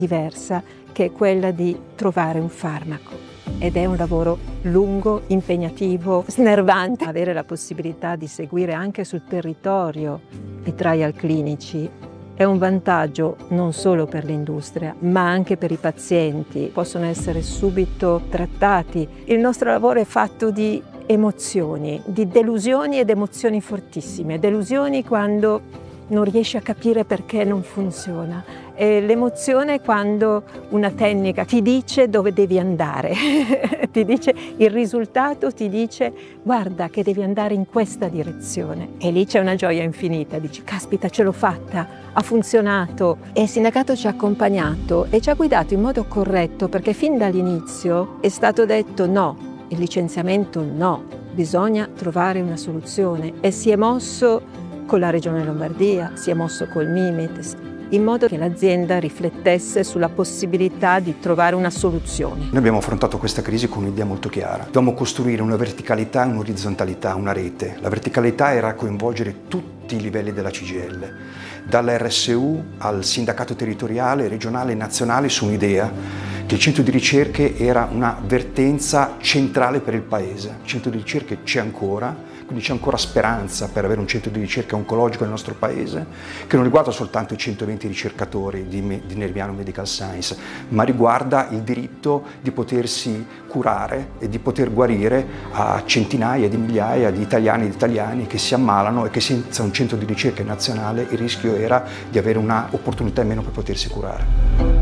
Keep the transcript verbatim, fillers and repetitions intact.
diversa, che è quella di trovare un farmaco. Ed è un lavoro lungo, impegnativo, snervante. Avere la possibilità di seguire anche sul territorio i trial clinici è un vantaggio non solo per l'industria, ma anche per i pazienti. Possono essere subito trattati. Il nostro lavoro è fatto di emozioni, di delusioni ed emozioni fortissime. Delusioni quando non riesci a capire perché non funziona. E l'emozione è quando una tecnica ti dice dove devi andare, ti dice il risultato, ti dice guarda che devi andare in questa direzione. E lì c'è una gioia infinita, dici caspita ce l'ho fatta, ha funzionato. E il sindacato ci ha accompagnato e ci ha guidato in modo corretto, perché fin dall'inizio è stato detto no, il licenziamento no, bisogna trovare una soluzione. E si è mosso con la Regione Lombardia, si è mosso col Mimit, in modo che l'azienda riflettesse sulla possibilità di trovare una soluzione. Noi abbiamo affrontato questa crisi con un'idea molto chiara. Dobbiamo costruire una verticalità e un'orizzontalità, una rete. La verticalità era coinvolgere tutti i livelli della C G I L, dall'R S U al sindacato territoriale, regionale e nazionale, su un'idea che il centro di ricerche era una vertenza centrale per il Paese. Il centro di ricerche c'è ancora, quindi c'è ancora speranza per avere un centro di ricerca oncologico nel nostro Paese, che non riguarda soltanto i centoventi ricercatori di, di Nerviano Medical Science, ma riguarda il diritto di potersi curare e di poter guarire a centinaia di migliaia di italiani e di italiani che si ammalano e che senza un centro di ricerca nazionale il rischio era di avere una opportunità in meno per potersi curare.